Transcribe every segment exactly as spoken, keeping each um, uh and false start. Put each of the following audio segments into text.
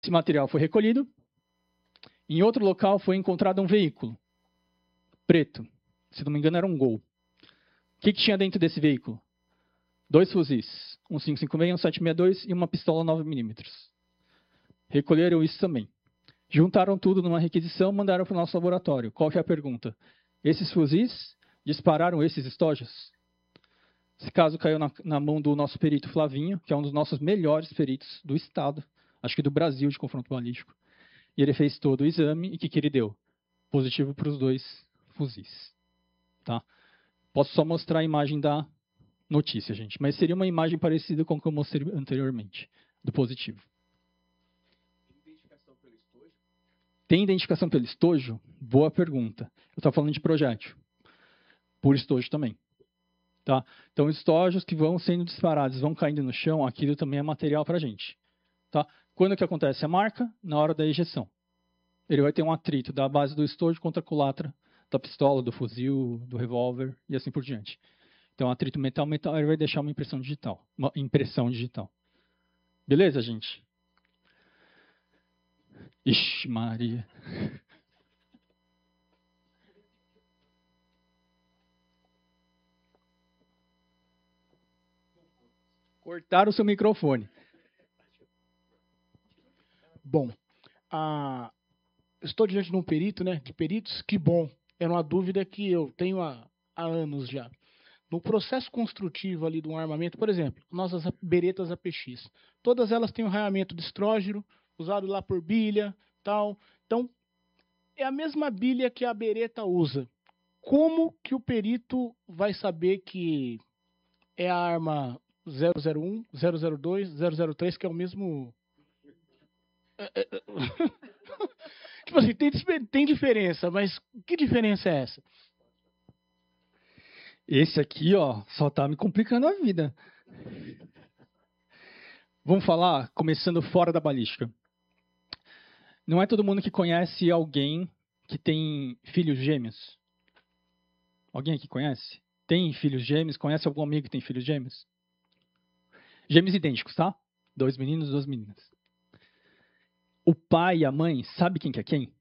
Esse material foi recolhido. Em outro local foi encontrado um veículo preto. Se não me engano, era um Gol. O que, que tinha dentro desse veículo? Dois fuzis, um cinco cinco seis, um sete seis dois e uma pistola nove milímetros. Recolheram isso também. Juntaram tudo numa requisição e mandaram para o nosso laboratório. Qual que é a pergunta? Esses fuzis dispararam esses estojos? Esse caso caiu na, na mão do nosso perito Flavinho, que é um dos nossos melhores peritos do estado, acho que do Brasil, de confronto balístico. E ele fez todo o exame e o que, que ele deu? Positivo para os dois fuzis. Tá? Posso só mostrar a imagem da notícia, gente, mas seria uma imagem parecida com o que eu mostrei anteriormente, do positivo. Tem identificação pelo estojo? Tem identificação pelo estojo? Boa pergunta. Eu estava falando de projétil. Por estojo também. Tá? Então, estojos que vão sendo disparados, vão caindo no chão, aquilo também é material para a gente. Tá? Quando que acontece a marca? Na hora da ejeção. Ele vai ter um atrito da base do estojo contra a culatra da pistola, do fuzil, do revólver e assim por diante. Então, atrito metal-metal, ele vai deixar uma impressão digital. Uma impressão digital. Beleza, gente? Ixi, Maria. Cortaram o seu microfone. Bom, a... estou diante de um perito, né? De peritos, que bom. Era uma dúvida que eu tenho há, há anos já. No processo construtivo ali de um armamento, por exemplo, nossas beretas A P X, todas elas têm um raiamento de estrógeno, usado lá por bilha, tal. Então, é a mesma bilha que a bereta usa. Como que o perito vai saber que é a arma zero zero um, zero zero dois, zero zero três, que é o mesmo... Tipo assim, tem, tem diferença, mas que diferença é essa? Esse aqui, ó, só tá me complicando a vida. Vamos falar, começando fora da balística. Não é todo mundo que conhece alguém que tem filhos gêmeos? Alguém aqui conhece? Tem filhos gêmeos? Conhece algum amigo que tem filhos gêmeos? Gêmeos idênticos, tá? Dois meninos, duas meninas. O pai e a mãe sabe quem que é quem?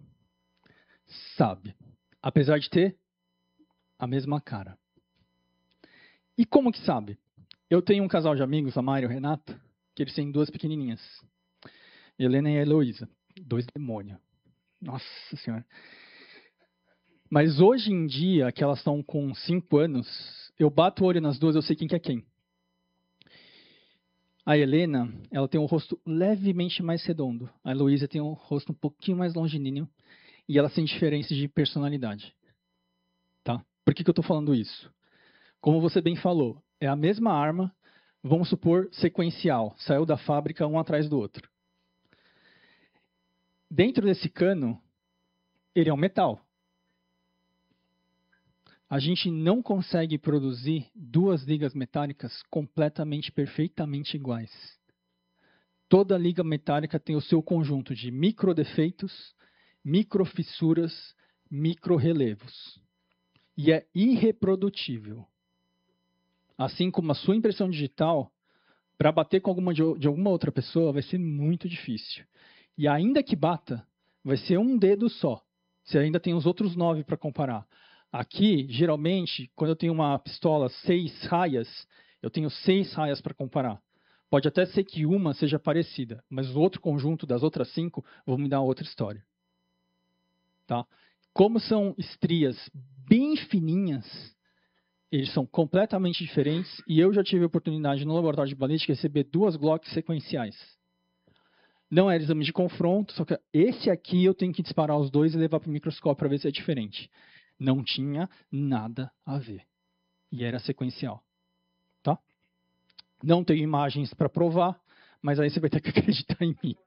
Sabe. Apesar de ter a mesma cara. E como que sabe? Eu tenho um casal de amigos, a Mário e o Renato, que eles têm duas pequenininhas. Helena e a Heloísa. Dois demônios. Nossa Senhora. Mas hoje em dia, que elas estão com cinco anos, eu bato o olho nas duas, eu sei quem que é quem. A Helena, ela tem um rosto levemente mais redondo. A Heloísa tem um rosto um pouquinho mais longilíneo. E elas têm diferenças de personalidade. Tá? Por que, que eu estou falando isso? Como você bem falou, é a mesma arma, vamos supor, sequencial. Saiu da fábrica um atrás do outro. Dentro desse cano, ele é um metal. A gente não consegue produzir duas ligas metálicas completamente, perfeitamente iguais. Toda liga metálica tem o seu conjunto de microdefeitos, microfissuras, microrrelevos. E é irreprodutível. Assim como a sua impressão digital, para bater com alguma de, de alguma outra pessoa, vai ser muito difícil. E ainda que bata, vai ser um dedo só. Você ainda tem os outros nove para comparar. Aqui, geralmente, quando eu tenho uma pistola seis raias, eu tenho seis raias para comparar. Pode até ser que uma seja parecida, mas o outro conjunto das outras cinco vão me dar outra história. Tá? Como são estrias bem fininhas, eles são completamente diferentes e eu já tive a oportunidade no laboratório de balística de receber duas Glocks sequenciais. Não era exame de confronto, só que esse aqui eu tenho que disparar os dois e levar para o microscópio para ver se é diferente. Não tinha nada a ver. E era sequencial. Tá? Não tenho imagens para provar, mas aí você vai ter que acreditar em mim.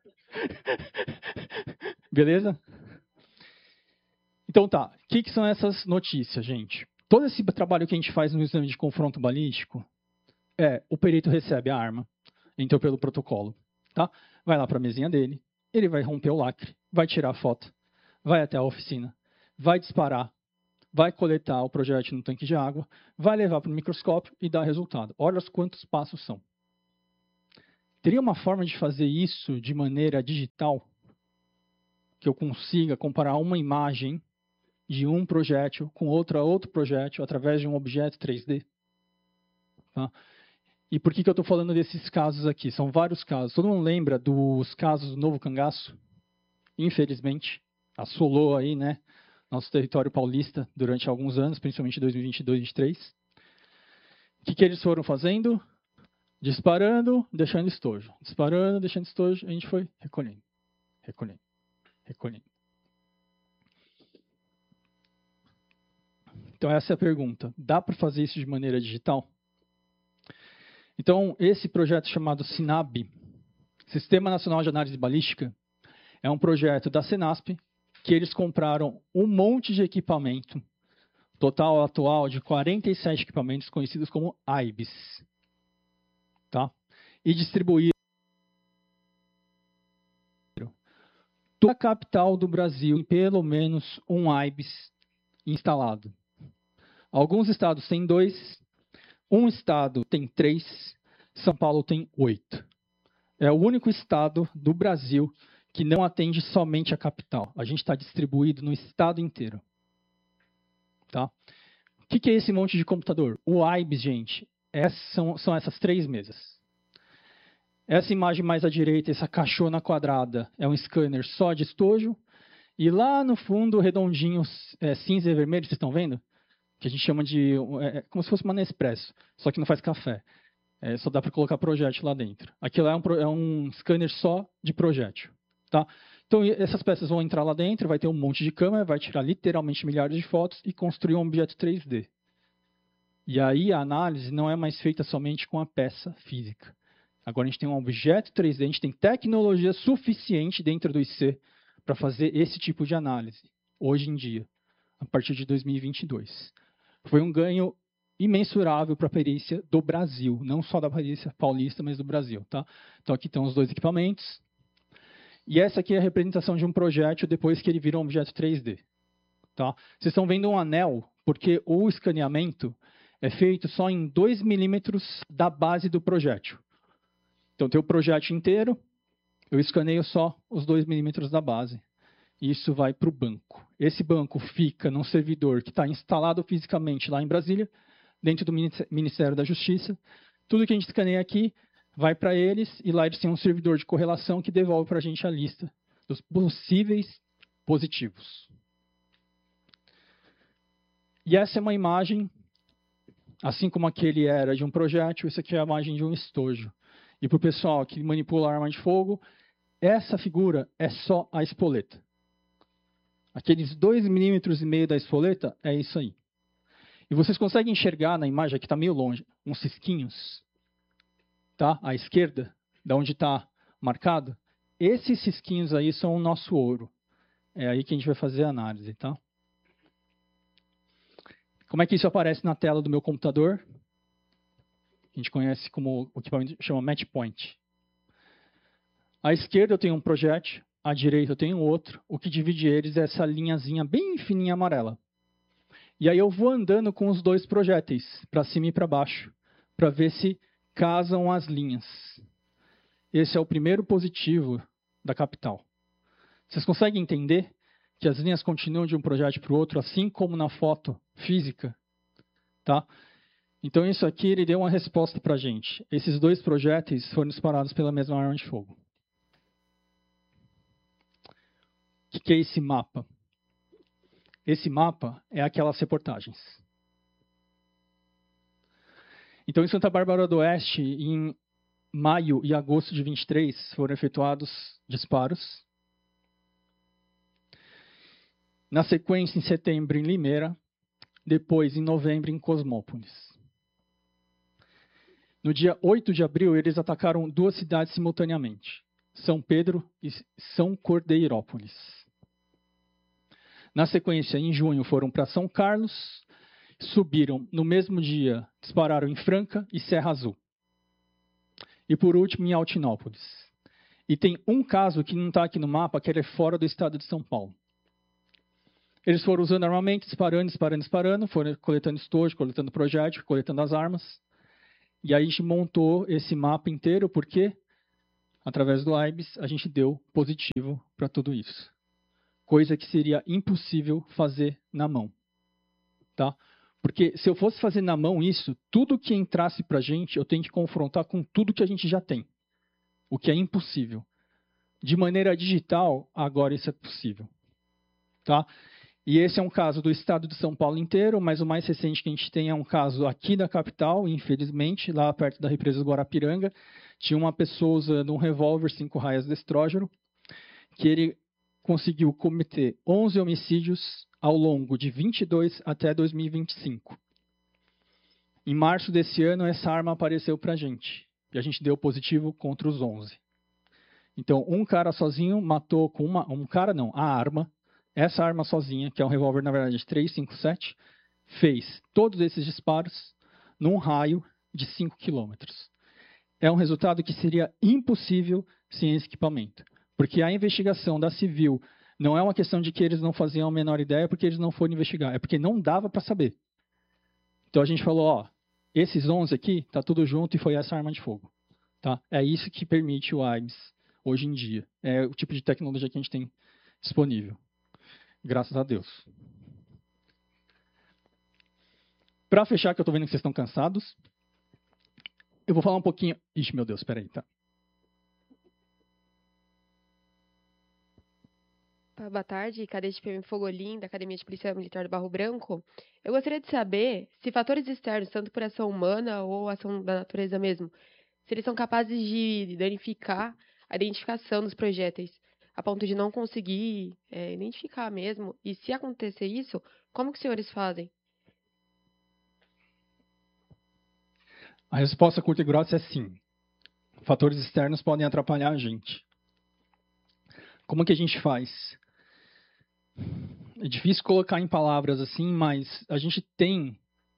Beleza? Então tá, o que, que são essas notícias, gente? Todo esse trabalho que a gente faz no exame de confronto balístico é, o perito recebe a arma, entrou pelo protocolo, tá? Vai lá para a mesinha dele, ele vai romper o lacre, vai tirar a foto, vai até a oficina, vai disparar, vai coletar o projétil no tanque de água, vai levar para o microscópio e dar resultado. Olha quantos passos são. Teria uma forma de fazer isso de maneira digital? Que eu consiga comparar uma imagem de um projétil com outra outro projétil através de um objeto três D? Tá? E por que, que eu estou falando desses casos aqui? São vários casos. Todo mundo lembra dos casos do Novo Cangaço? Infelizmente, assolou aí, né, nosso território paulista durante alguns anos, principalmente dois mil e vinte e dois, dois mil e vinte e três. O que, que eles foram fazendo? Disparando, deixando estojo. Disparando, deixando estojo. A gente foi recolhendo, recolhendo, recolhendo. Então, essa é a pergunta. Dá para fazer isso de maneira digital? Então, esse projeto chamado SINAB, Sistema Nacional de Análise Balística, é um projeto da Senasp, que eles compraram um monte de equipamento, total atual de quarenta e sete equipamentos conhecidos como A I B S, tá? E distribuíram toda a capital do Brasil em pelo menos um A I B S instalado. Alguns estados têm dois, um estado tem três, São Paulo tem oito. É o único estado do Brasil que não atende somente a capital. A gente está distribuído no estado inteiro. Tá? O que, que é esse monte de computador? O A I B S, gente, essas são, são essas três mesas. Essa imagem mais à direita, essa caixona quadrada, é um scanner só de estojo. E lá no fundo, redondinho, é, cinza e vermelho, vocês estão vendo? Que a gente chama de, é, como se fosse uma Nespresso, só que não faz café. É, só dá para colocar projétil lá dentro. Aquilo é um, é um scanner só de projétil. Tá? Então, essas peças vão entrar lá dentro, vai ter um monte de câmera, vai tirar literalmente milhares de fotos e construir um objeto três D. E aí a análise não é mais feita somente com a peça física. Agora a gente tem um objeto três D, a gente tem tecnologia suficiente dentro do I C para fazer esse tipo de análise, hoje em dia, a partir de dois mil e vinte e dois. Foi um ganho imensurável para a perícia do Brasil, não só da perícia paulista, mas do Brasil. Tá? Então aqui estão os dois equipamentos. E essa aqui é a representação de um projétil depois que ele vira um objeto três D. Tá? Vocês estão vendo um anel, porque o escaneamento é feito só em dois milímetros da base do projétil. Então tem o projétil inteiro, eu escaneio só os dois milímetros da base. E isso vai para o banco. Esse banco fica num servidor que está instalado fisicamente lá em Brasília, dentro do Ministério da Justiça. Tudo que a gente escaneia aqui vai para eles, e lá eles têm um servidor de correlação que devolve para a gente a lista dos possíveis positivos. E essa é uma imagem, assim como aquele era de um projétil, essa aqui é a imagem de um estojo. E para o pessoal que manipula a arma de fogo, essa figura é só a espoleta. Aqueles dois milímetros e meio da espoleta é isso aí. E vocês conseguem enxergar na imagem, aqui está meio longe, uns cisquinhos. Tá? À esquerda, da onde está marcado, esses cisquinhos aí são o nosso ouro. É aí que a gente vai fazer a análise. Tá? Como é que isso aparece na tela do meu computador? A gente conhece como o equipamento chama Match Point. À esquerda eu tenho um projétil, à direita eu tenho outro. O que divide eles é essa linhazinha bem fininha amarela. E aí eu vou andando com os dois projéteis, para cima e para baixo, para ver se casam as linhas. Esse é o primeiro positivo da capital. Vocês conseguem entender que as linhas continuam de um projétil para o outro, assim como na foto física? Tá? Então isso aqui ele deu uma resposta para a gente. Esses dois projéteis foram disparados pela mesma arma de fogo. O que é esse mapa? Esse mapa é aquelas reportagens. Então, em Santa Bárbara do Oeste, em maio e agosto de vinte e três, foram efetuados disparos. Na sequência, em setembro, em Limeira. Depois, em novembro, em Cosmópolis. No dia oito de abril, eles atacaram duas cidades simultaneamente. São Pedro e São Cordeirópolis. Na sequência, em junho, foram para São Carlos. Subiram no mesmo dia, dispararam em Franca e Serra Azul. E por último, em Altinópolis. E tem um caso que não está aqui no mapa, que ele é fora do estado de São Paulo. Eles foram usando armamento, disparando, disparando, disparando, foram coletando estojo, coletando projétil, coletando as armas. E aí a gente montou esse mapa inteiro, porque Através do A I B S, a gente deu positivo para tudo isso. Coisa que seria impossível fazer na mão. Tá? Porque se eu fosse fazer na mão isso, tudo que entrasse para a gente, eu tenho que confrontar com tudo que a gente já tem. O que é impossível. De maneira digital, agora isso é possível. Tá? E esse é um caso do estado de São Paulo inteiro, mas o mais recente que a gente tem é um caso aqui da capital, infelizmente, lá perto da represa do Guarapiranga. Tinha uma pessoa usando um revólver cinco raias de estrógeno, que ele conseguiu cometer onze homicídios ao longo de vinte e dois até dois mil e vinte e cinco. Em março desse ano, essa arma apareceu para a gente. E a gente deu positivo contra os onze. Então, um cara sozinho matou com uma... Um cara não, a arma. Essa arma sozinha, que é um revólver, na verdade, de três cinco sete, fez todos esses disparos num raio de cinco quilômetros. É um resultado que seria impossível sem esse equipamento. Porque a investigação da civil não é uma questão de que eles não faziam a menor ideia porque eles não foram investigar. É porque não dava para saber. Então a gente falou, ó, esses onze aqui, tá tudo junto e foi essa arma de fogo. Tá? É isso que permite o A I B S hoje em dia. É o tipo de tecnologia que a gente tem disponível. Graças a Deus. Para fechar, que eu estou vendo que vocês estão cansados, eu vou falar um pouquinho... Ixi, meu Deus, espera aí, tá? Boa tarde, cadete P M Fogolim, da Academia de Polícia Militar do Barro Branco. Eu gostaria de saber se fatores externos, tanto por ação humana ou ação da natureza mesmo, se eles são capazes de danificar a identificação dos projéteis, a ponto de não conseguir é, identificar mesmo. E se acontecer isso, como que os senhores fazem? A resposta curta e grossa é sim. Fatores externos podem atrapalhar a gente. Como que a gente faz? É difícil colocar em palavras assim, mas a gente tem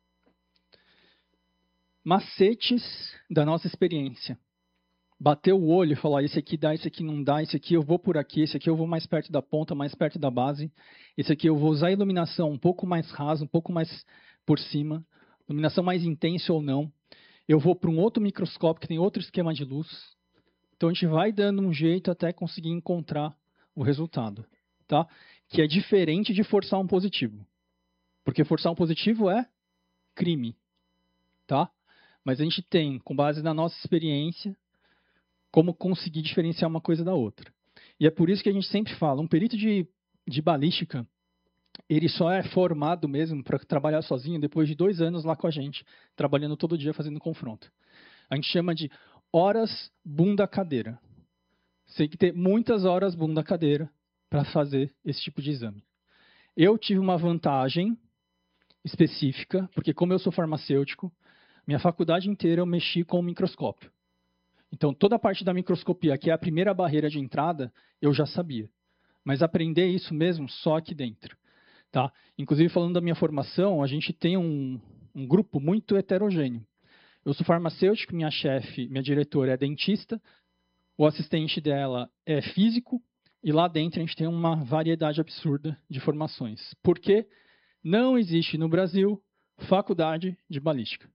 macetes da nossa experiência. Bater o olho e falar, esse aqui dá, esse aqui não dá, esse aqui eu vou por aqui, esse aqui eu vou mais perto da ponta, mais perto da base, esse aqui eu vou usar a iluminação um pouco mais rasa, um pouco mais por cima, iluminação mais intensa ou não. Eu vou para um outro microscópio que tem outro esquema de luz. Então a gente vai dando um jeito até conseguir encontrar o resultado, tá? Que é diferente de forçar um positivo. Porque forçar um positivo é crime, tá? Mas a gente tem, com base na nossa experiência, como conseguir diferenciar uma coisa da outra. E é por isso que a gente sempre fala, um perito de, de balística, ele só é formado mesmo para trabalhar sozinho depois de dois anos lá com a gente, trabalhando todo dia fazendo confronto. A gente chama de horas bunda cadeira. Você tem que ter muitas horas bunda cadeira para fazer esse tipo de exame. Eu tive uma vantagem específica, porque como eu sou farmacêutico, minha faculdade inteira eu mexi com o microscópio. Então, toda a parte da microscopia, que é a primeira barreira de entrada, eu já sabia. Mas aprender isso mesmo só aqui dentro. Tá? Inclusive, falando da minha formação, a gente tem um, um grupo muito heterogêneo. Eu sou farmacêutico, minha chefe, minha diretora é dentista, o assistente dela é físico, e lá dentro a gente tem uma variedade absurda de formações. Porque não existe no Brasil faculdade de balística.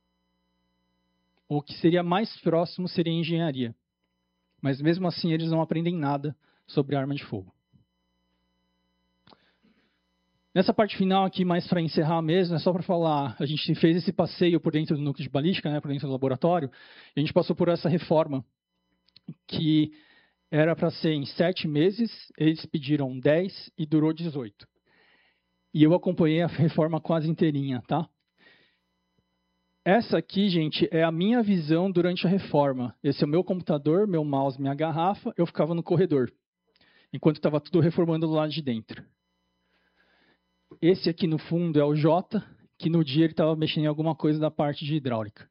O que seria mais próximo seria engenharia. Mas mesmo assim eles não aprendem nada sobre arma de fogo. Nessa parte final aqui, mais para encerrar mesmo, é só para falar, a gente fez esse passeio por dentro do núcleo de balística, né, por dentro do laboratório, e a gente passou por essa reforma, que era para ser em sete meses, eles pediram dez e durou dezoito. E eu acompanhei a reforma quase inteirinha, tá? Essa aqui, gente, é a minha visão durante a reforma. Esse é o meu computador, meu mouse, minha garrafa. Eu ficava no corredor, enquanto estava tudo reformando do lado de dentro. Esse aqui no fundo é o Jota, que no dia ele estava mexendo em alguma coisa da parte de hidráulica.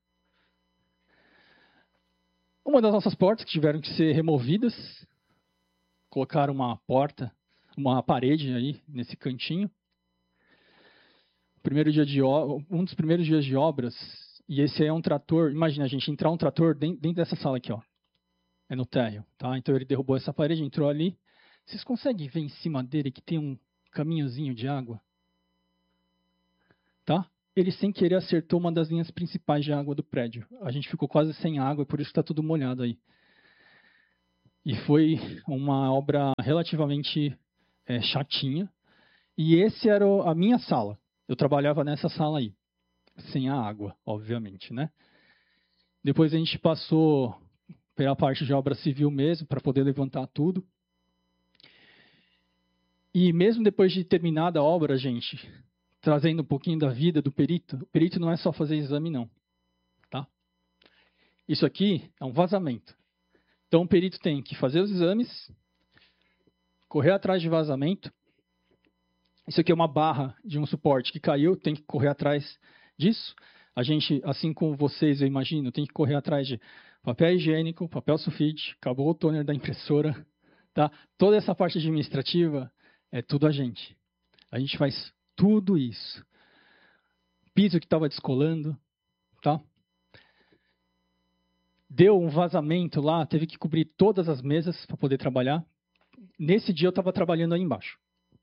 Uma das nossas portas que tiveram que ser removidas, colocaram uma porta, uma parede aí nesse cantinho. Primeiro dia de um dos primeiros dias de obras. E esse aí é um trator, imagina a gente entrar um trator dentro, dentro dessa sala aqui, ó. É no térreo, tá? Então ele derrubou essa parede, entrou ali. Vocês conseguem ver em cima dele que tem um caminhozinho de água? Tá? Ele sem querer acertou uma das linhas principais de água do prédio. A gente ficou quase sem água, por isso está tudo molhado aí. E foi uma obra relativamente é, chatinha. E esse era o, a minha sala. Eu trabalhava nessa sala aí. Sem a água, obviamente, né? Depois a gente passou pela parte de obra civil mesmo, para poder levantar tudo. E mesmo depois de terminada a obra, gente, trazendo um pouquinho da vida do perito, o perito não é só fazer exame, não. Tá? Isso aqui é um vazamento. Então o perito tem que fazer os exames, correr atrás de vazamento. Isso aqui é uma barra de um suporte que caiu, tem que correr atrás disso. A gente, assim como vocês, eu imagino, tem que correr atrás de papel higiênico, papel sulfite, acabou o toner da impressora. Tá? Toda essa parte administrativa é tudo a gente. A gente faz tudo isso. Piso que estava descolando. Tá? Deu um vazamento lá, teve que cobrir todas as mesas para poder trabalhar. Nesse dia eu estava trabalhando aí embaixo.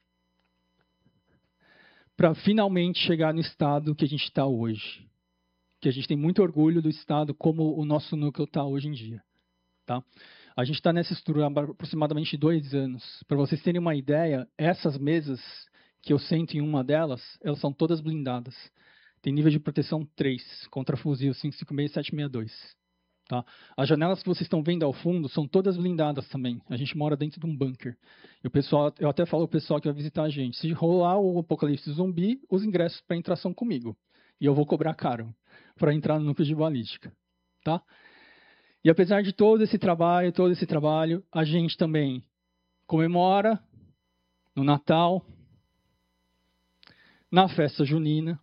Para finalmente chegar no estado que a gente está hoje. Que a gente tem muito orgulho do estado como o nosso núcleo está hoje em dia. Tá? A gente está nessa estrutura há aproximadamente dois anos. Para vocês terem uma ideia, essas mesas que eu sento em uma delas, elas são todas blindadas. Tem nível de proteção três, contra fuzil cinco cinco seis e sete seis dois. Tá? As janelas que vocês estão vendo ao fundo são todas blindadas também. A gente mora dentro de um bunker. E o pessoal, eu até falo ao pessoal que vai visitar a gente, se rolar o apocalipse zumbi, os ingressos para entrar são comigo. E eu vou cobrar caro para entrar no núcleo de balística. Tá? E apesar de todo esse trabalho, todo esse trabalho, a gente também comemora no Natal, na festa junina,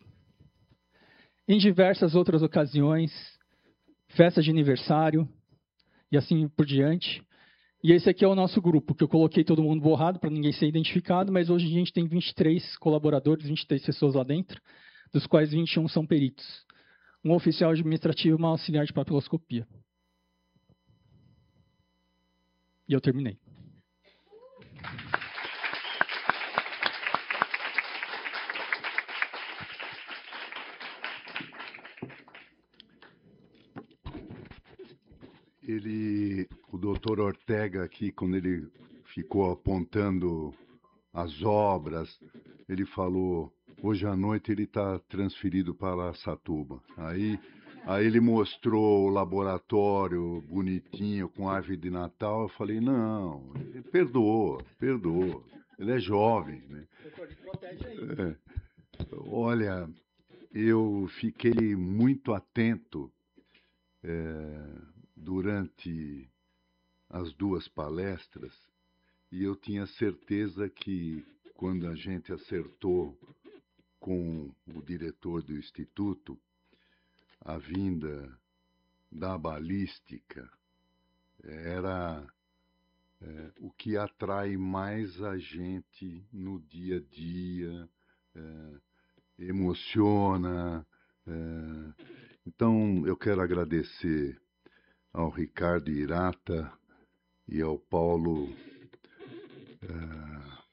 em diversas outras ocasiões, festa de aniversário e assim por diante. E esse aqui é o nosso grupo, que eu coloquei todo mundo borrado para ninguém ser identificado, mas hoje a gente tem vinte e três colaboradores, vinte e três pessoas lá dentro, dos quais vinte e um são peritos. Um oficial administrativo e uma auxiliar de papiloscopia. E eu terminei. Ele, o doutor Ortega aqui, quando ele ficou apontando as obras, ele falou, hoje à noite ele está transferido para Satuba. Aí, aí ele mostrou o laboratório bonitinho, com árvore de Natal. Eu falei, não, ele perdoa, perdoa. Ele é jovem, né? É. Olha, eu fiquei muito atento é, durante as duas palestras e eu tinha certeza que quando a gente acertou com o diretor do Instituto a vinda da balística era é, o que atrai mais a gente no dia a dia, é, emociona. É, então, eu quero agradecer ao Ricardo Hirata e ao Paulo é,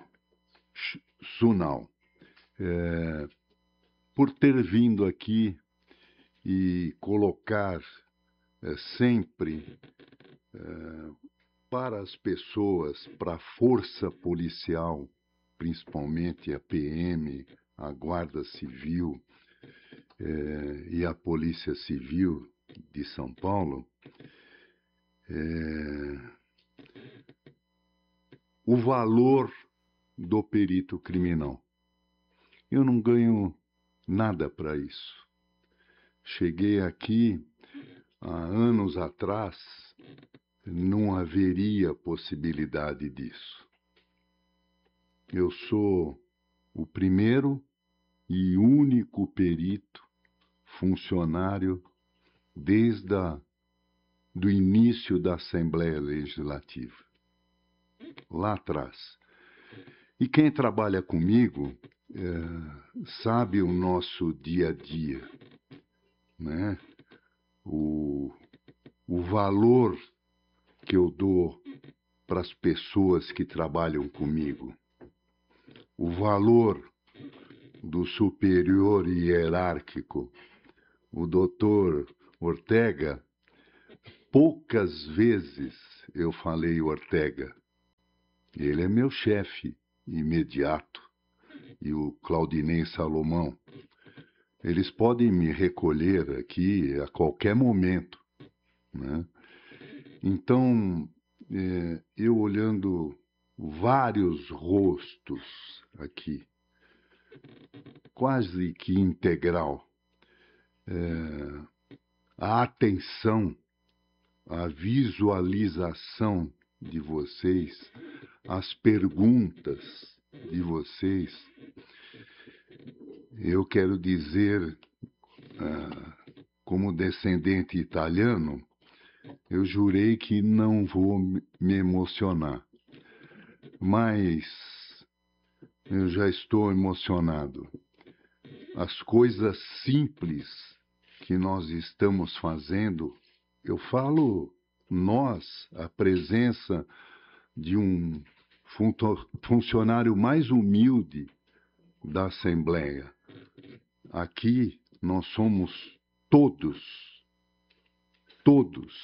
Sunal é, por ter vindo aqui e colocar é, sempre é, para as pessoas, para a força policial, principalmente a P M, a Guarda Civil é, e a Polícia Civil de São Paulo, é, o valor do perito criminal. Eu não ganho nada para isso. Cheguei aqui há anos atrás, não haveria possibilidade disso. Eu sou o primeiro e único perito funcionário desde a, do início da Assembleia Legislativa, lá atrás. E quem trabalha comigo é, sabe o nosso dia a dia, né? O, o valor que eu dou para as pessoas que trabalham comigo, o valor do superior hierárquico. O doutor Ortega, poucas vezes eu falei Ortega. Ele é meu chefe imediato. E o Claudinei Salomão. Eles podem me recolher aqui a qualquer momento, né? Então, é, eu olhando vários rostos aqui, quase que integral, é, a atenção, a visualização de vocês, as perguntas de vocês, eu quero dizer, ah, como descendente italiano, eu jurei que não vou me emocionar, mas eu já estou emocionado. As coisas simples que nós estamos fazendo, eu falo nós, a presença de um funcionário mais humilde da Assembleia. Aqui nós somos todos, todos,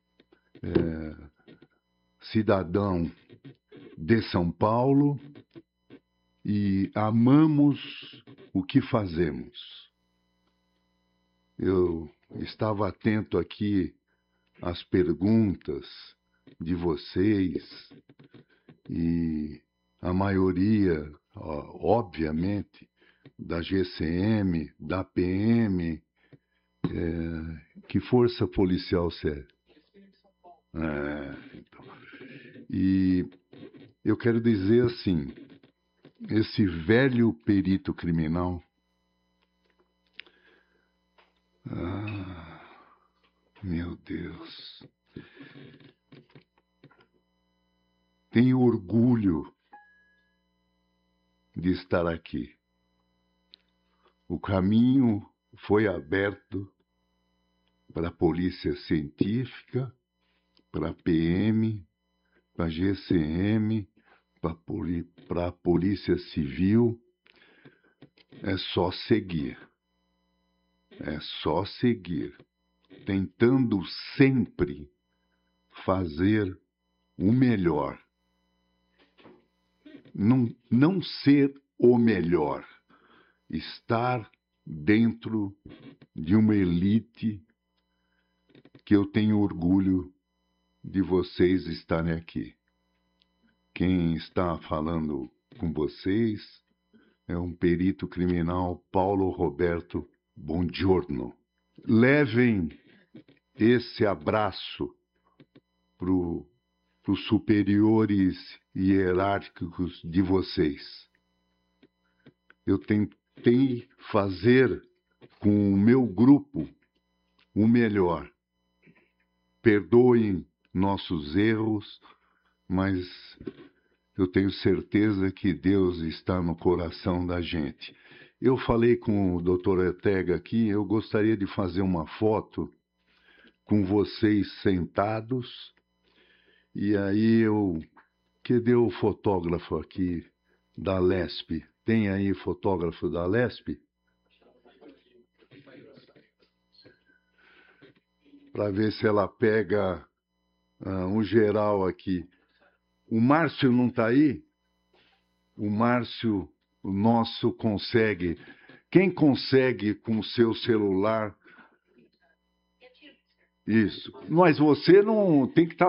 é, cidadão de São Paulo e amamos o que fazemos. Eu estava atento aqui às perguntas de vocês e a maioria, obviamente, da G C M, da P M, é, que força policial você é? É, então. E eu quero dizer assim, esse velho perito criminal, ah, meu Deus, tenho orgulho de estar aqui. O caminho foi aberto para a polícia científica, para a P M, para a G C M, para a polícia civil. É só seguir. É só seguir. Tentando sempre fazer o melhor. Não, não ser o melhor. Estar dentro de uma elite que eu tenho orgulho de vocês estarem aqui. Quem está falando com vocês é um perito criminal, Paulo Roberto Bongiorno. Levem esse abraço para os superiores hierárquicos de vocês. Eu tentei fazer com o meu grupo o melhor. Perdoem nossos erros, mas eu tenho certeza que Deus está no coração da gente. Eu falei com o doutor Ortega aqui, eu gostaria de fazer uma foto com vocês sentados, e aí eu... Cadê o fotógrafo aqui da Lesp? Tem aí fotógrafo da Lesp? Para ver se ela pega uh, um geral aqui. O Márcio não está aí? O Márcio, o nosso, consegue. Quem consegue com o seu celular? Isso. Mas você não tem que estar